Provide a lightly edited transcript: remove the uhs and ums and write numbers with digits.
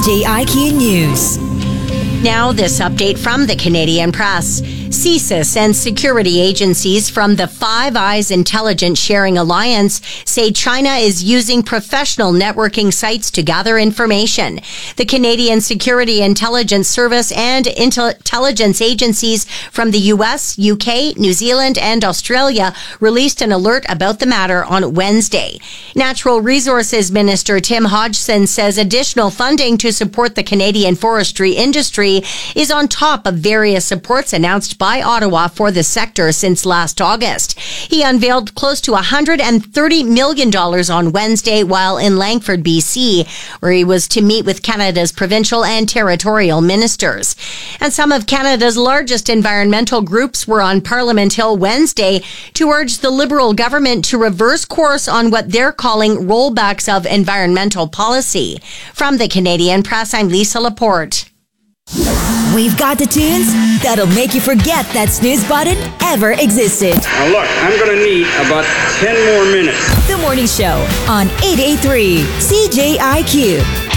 CJIQ News. Now, this update from the Canadian Press. CSIS and security agencies from the Five Eyes Intelligence Sharing Alliance say China is using professional networking sites to gather information. The Canadian Security Intelligence Service and intelligence agencies from the US, UK, New Zealand, and Australia released an alert about the matter on Wednesday. Natural Resources Minister Tim Hodgson says additional funding to support the Canadian forestry industry is on top of various supports announced by Ottawa for the sector since last August. He unveiled close to $130 million on Wednesday while in Langford, BC, where he was to meet with Canada's provincial and territorial ministers. And some of Canada's largest environmental groups were on Parliament Hill Wednesday to urge the Liberal government to reverse course on what they're calling rollbacks of environmental policy. From the Canadian Press, I'm Lisa Laporte. We've got the tunes that'll make you forget that snooze button ever existed. Now look, I'm going to need about 10 more minutes. The Morning Show on 88.3 CJIQ.